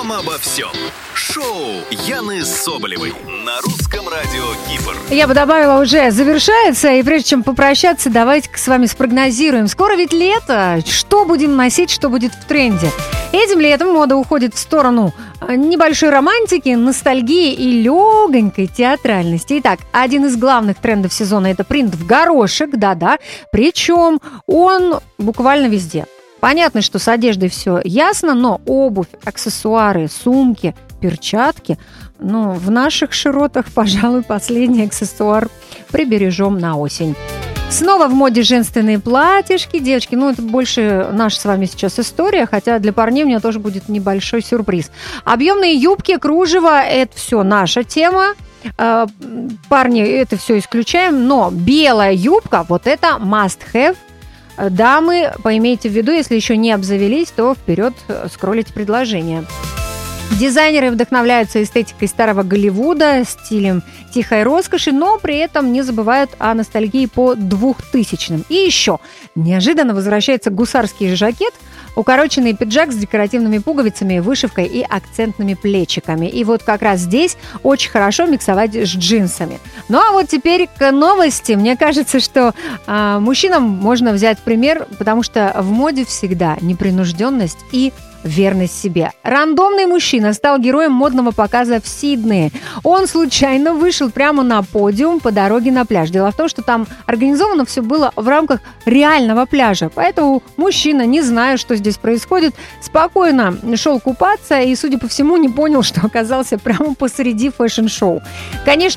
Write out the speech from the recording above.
Нам обо всем. Шоу Яны Соболевой на русском радио Кипр. Я бы добавила, уже завершается. И прежде чем попрощаться, давайте-ка с вами спрогнозируем. Скоро ведь лето. Что будем носить, что будет в тренде? Этим летом мода уходит в сторону небольшой романтики, ностальгии и легонькой театральности. Итак, один из главных трендов сезона – это принт в горошек, да-да. Причем он буквально везде. Понятно, что с одеждой все ясно, но обувь, аксессуары, сумки, перчатки, в наших широтах, пожалуй, последний аксессуар прибережем на осень. Снова в моде женственные платьишки, девочки, это больше наша с вами сейчас история, хотя для парней у меня тоже будет небольшой сюрприз. Объемные юбки, кружево – это все наша тема. Парни, это все исключаем, но белая юбка – вот это must have. Дамы, поимейте в виду, если еще не обзавелись, то вперед скроллите предложения. Дизайнеры вдохновляются эстетикой старого Голливуда, стилем тихой роскоши, но при этом не забывают о ностальгии по 2000-м. И еще неожиданно возвращается гусарский жакет, укороченный пиджак с декоративными пуговицами, вышивкой и акцентными плечиками. И вот как раз здесь очень хорошо миксовать с джинсами. Ну а вот теперь к новости. Мне кажется, что мужчинам можно взять пример, потому что в моде всегда непринужденность и верность себе. Рандомный мужчина стал героем модного показа в Сиднее. Он случайно вышел прямо на подиум по дороге на пляж. Дело в том, что там организовано все было в рамках реального пляжа. Поэтому мужчина, не зная, что здесь происходит, спокойно шел купаться и, судя по всему, не понял, что оказался прямо посреди фэшн-шоу. Конечно,